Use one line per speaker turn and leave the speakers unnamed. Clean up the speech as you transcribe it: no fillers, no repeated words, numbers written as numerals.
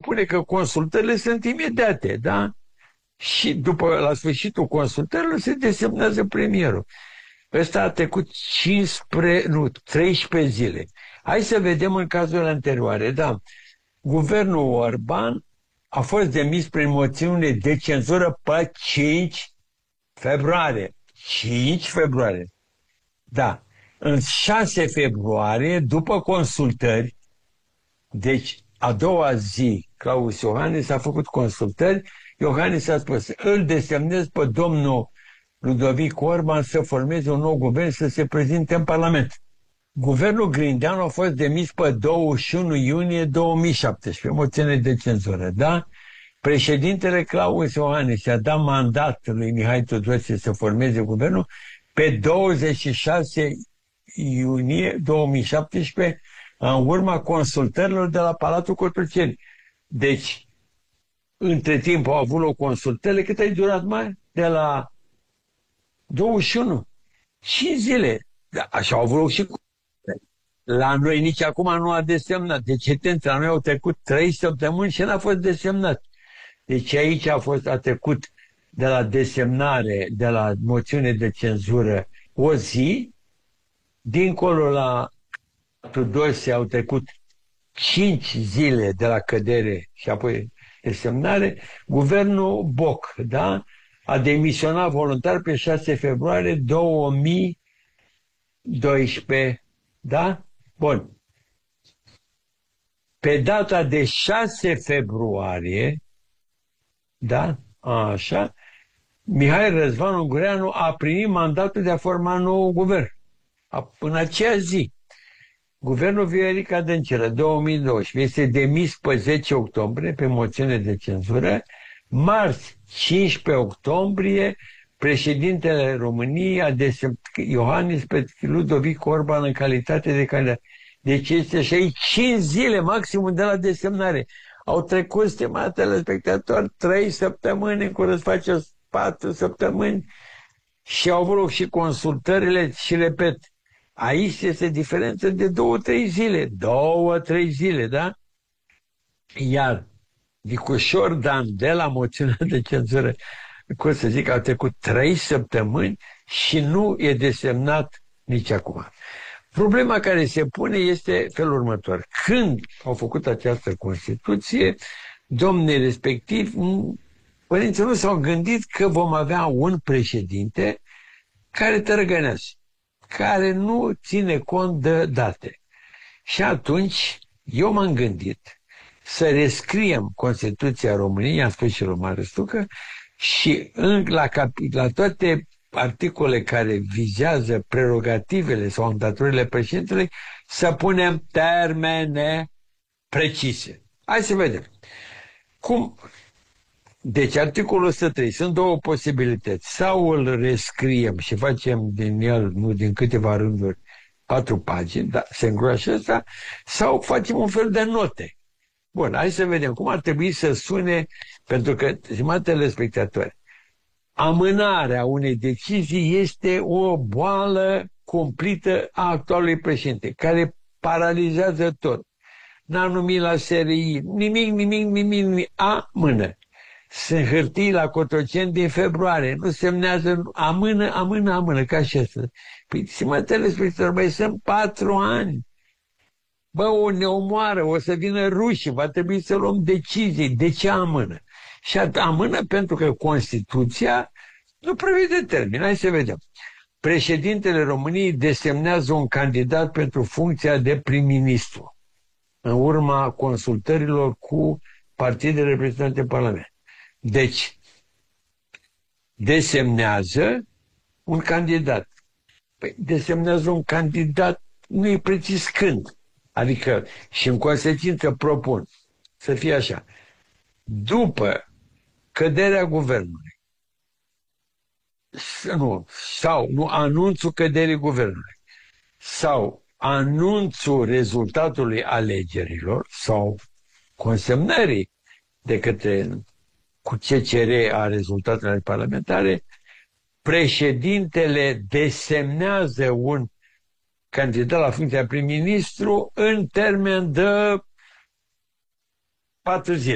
presupune că consultările sunt imediate, da? Și la sfârșitul consultărilor se desemnează premierul. Ăsta a trecut 13 zile. Hai să vedem în cazurile anterioare, da. Guvernul Orban a fost demis prin moțiune de cenzură pe 5 februarie. 5 februarie. Da. În 6 februarie, după consultări, deci a doua zi, Klaus Iohannis a făcut consultări, Iohannis a spus, îl desemnez pe domnul Ludovic Orban să formeze un nou guvern să se prezinte în Parlament. Guvernul Grindeanu a fost demis pe 21 iunie 2017, moțiune de cenzură, da? Președintele Klaus Iohannis a dat mandat lui Mihai Tudose să formeze guvernul pe 26 iunie 2017, în urma consultărilor de la Palatul Cotroceni. Deci, între timp au avut o consultări, cât ai durat mai? De la 21. 5 zile. Da, așa au avut și la noi nici acum nu a desemnat. Deci, atenție, la noi au trecut 3 săptămâni și n-a fost desemnat. Deci aici a trecut de la desemnare, de la moțiune de cenzură, o zi, dincolo la Tudose au trecut 5 zile de la cădere și apoi desemnare. Guvernul Boc, da? A demisionat voluntar pe 6 februarie 2012, da? Bun. Pe data de 6 februarie, da? Așa, Mihai Răzvan Ungureanu a primit mandatul de a forma nou guvern. În aceea zi, guvernul Viorica Dăncilă, 2012, este demis pe 10 octombrie pe moțiune de cenzură. Marți, 15 octombrie, președintele României a desemnat Iohannis pe Ludovic Orban în calitate de candidat. Deci este și aici 5 zile maximum de la desemnare. Au trecut, stimatele spectatori, 3 săptămâni, în curând face 4 săptămâni și au avut loc și consultările și, repet, aici este diferență de 2-3 zile. 2-3 zile, da? Iar Nicușor Dan, de la moțiunea de cenzură, cum să zic, au trecut 3 săptămâni și nu e desemnat nici acum. Problema care se pune este felul următor. Când au făcut această Constituție, domnii respectiv, părinții nu s-au gândit că vom avea un președinte care tărăgănează, care nu ține cont de date. Și atunci eu m-am gândit să rescriem Constituția României, am spus și Roman Răstucă, și la toate articole care vizează prerogativele sau îndatorile președintelui, să punem termene precise. Hai să vedem. Cum? Deci, articolul 103. Sunt două posibilități. Sau îl rescriem și facem din el, nu din câteva rânduri, 4 pagini, da, se îngroașă ăsta, sau facem un fel de note. Bun, hai să vedem cum ar trebui să sune, pentru că, stimatele spectatori, amânarea unei decizii este o boală cumplită a actualului președinte, care paralizează tot. N-a numit la SRI, nimic, amână. Sunt hârtii la Cotroceni din februarie, nu semnează, amână, ca și asta. Păi, stimatele spectatori, mai sunt 4 ani. Bă, ne omoară, o să vină rușii, va trebui să luăm decizii. De ce amână? Și amână pentru că Constituția nu prevede termen. Hai să vedem. Președintele României desemnează un candidat pentru funcția de prim-ministru în urma consultărilor cu partidele reprezentante în Parlament. Deci, desemnează un candidat. Păi, desemnează un candidat, nu e precis când. Adică, și în consecință propun să fie așa. După căderea guvernului, sau anunțul căderii guvernului, sau anunțul rezultatului alegerilor, sau consemnării de către cu CCR a rezultatelor parlamentare, președintele desemnează un candidat la funcția prim-ministru în termen de 4 zile.